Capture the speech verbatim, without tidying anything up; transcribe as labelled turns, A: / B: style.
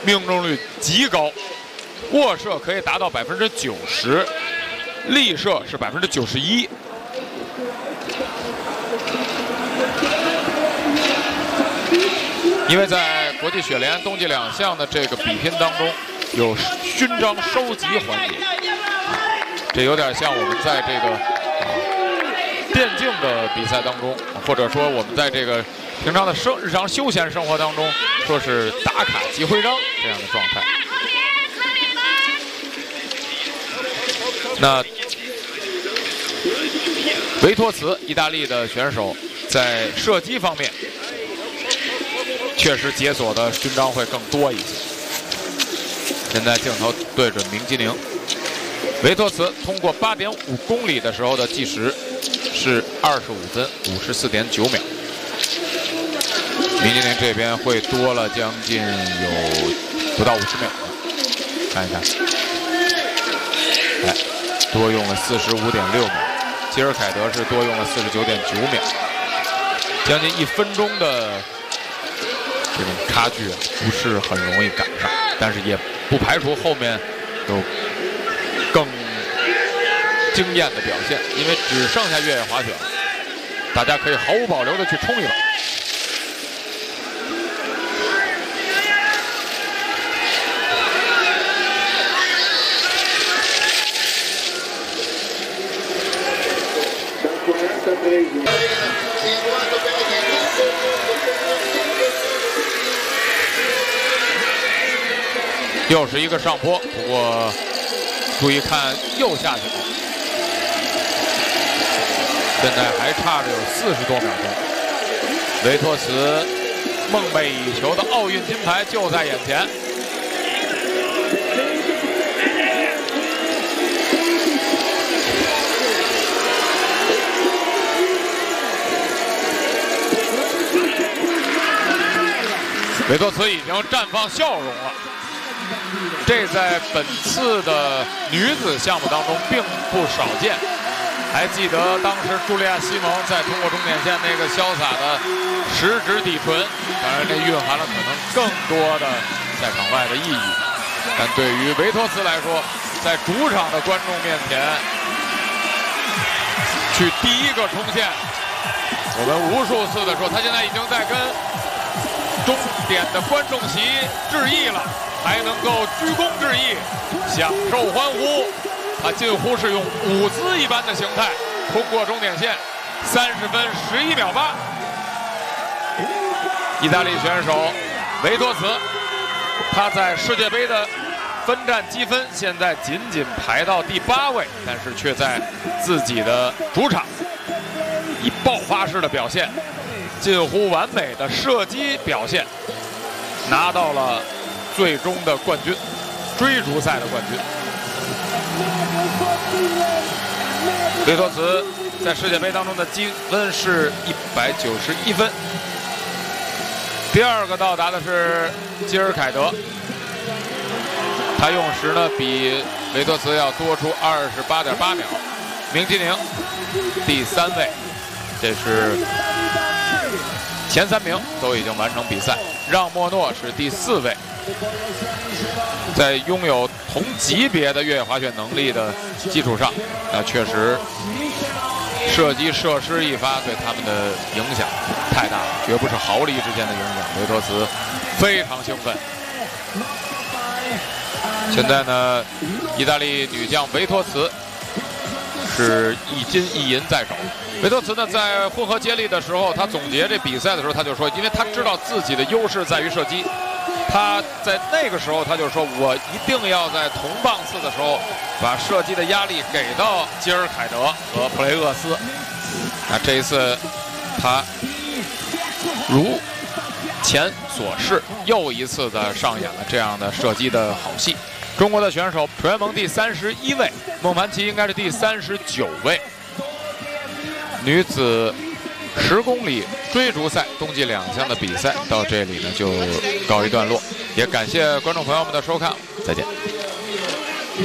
A: 命中率极高，卧射可以达到百分之九十，立射是百分之九十一。因为在国际雪联冬季两项的这个比拼当中，有勋章收集环节，这有点像我们在这个电竞的比赛当中，或者说我们在这个平常的生日常休闲生活当中，说是打卡集徽章这样的状态。那维托茨，意大利的选手，在射击方面确实解锁的勋章会更多一些。现在镜头对准明基宁，维托茨通过 八点五公里的时候的计时是二十五分五十四点九秒。明基宁这边会多了将近有不到五十秒，看一看，哎，多用了四十五点六秒。基尔凯德是多用了四十九点九秒，将近一分钟的这种差距啊，不是很容易赶上，但是也不排除后面有更惊艳的表现，因为只剩下越野滑雪了，大家可以毫无保留的去冲一把。又是一个上坡，不过注意看右下角，现在还差着有四十多秒钟。维托茨梦寐以求的奥运金牌就在眼前。维托茨已经绽放笑容了。这在本次的女子项目当中并不少见。还记得当时茱莉亚·西蒙在通过终点线那个潇洒的食指抵唇，当然这蕴含了可能更多的在场外的意义。但对于维托茨来说，在主场的观众面前去第一个冲线，我们无数次的说，他现在已经在跟终点的观众席致意了，还能够鞠躬致意，享受欢呼。他近乎是用舞姿一般的形态通过终点线，三十分十一秒八。意大利选手维托茨，他在世界杯的分站积分现在仅仅排到第八位，但是却在自己的主场以爆发式的表现，近乎完美的射击表现，拿到了最终的冠军，追逐赛的冠军。维托茨在世界杯当中的积分是一百九十一分，第二个到达的是基尔凯德，他用时呢比维托茨要多出二十八点八秒。明基宁第三位，这是前三名都已经完成比赛。让莫诺是第四位。在拥有同级别的越野滑雪能力的基础上，那确实射击射失一发对他们的影响太大了，绝不是毫厘之间的影响。维托茨非常兴奋。现在呢，意大利女将维托茨是一金一银在手。维托茨呢，在混合接力的时候，他总结这比赛的时候，他就说，因为他知道自己的优势在于射击。他在那个时候，他就说，我一定要在同棒次的时候，把射击的压力给到基尔凯德和普雷厄斯。那这一次，他如前所示，又一次的上演了这样的射击的好戏。中国的选手楚元萌第三十一位，孟凡奇应该是第三十九位。女子十公里追逐赛冬季两项的比赛到这里呢就告一段落，也感谢观众朋友们的收看，再见。